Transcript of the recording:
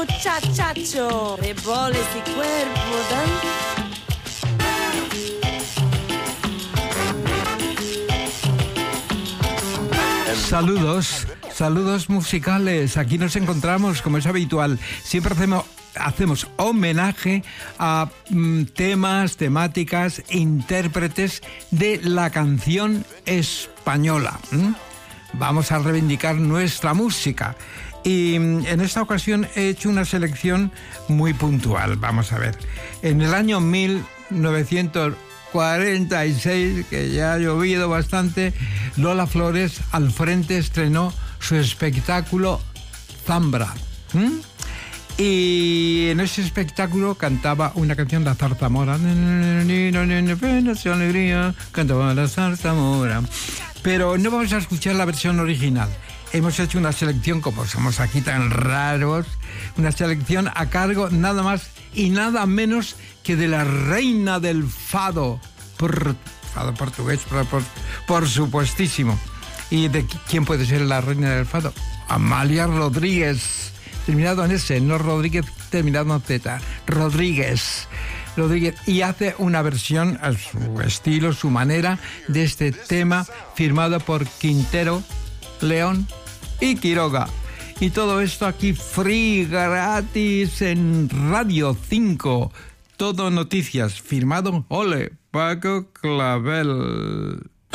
Chachacho, reboles y cuerpo, Saludos musicales. Aquí nos encontramos, como es habitual. Siempre hacemos homenaje a temáticas, intérpretes de la canción española. Vamos a reivindicar nuestra música. Y en esta ocasión he hecho una selección muy puntual. Vamos a ver. En el año 1946, que ya ha llovido bastante, Lola Flores al frente estrenó su espectáculo Zambra. Y en ese espectáculo cantaba una canción, La Zarzamora. Cantaba la Zarzamora. Pero no vamos a escuchar la versión original. Hemos hecho una selección, como somos aquí tan raros, una selección a cargo nada más y nada menos que de la reina del fado, fado portugués, por supuestísimo. ¿Y de quién puede ser la reina del fado? Amalia Rodríguez, terminado en S, no Rodríguez, terminado en Z, Rodríguez, y hace una versión a su estilo, su manera, de este tema firmado por Quintero, León y Quiroga. Y todo esto aquí free, gratis, en Radio 5. Todo noticias, firmado, ole, Paco Clavel.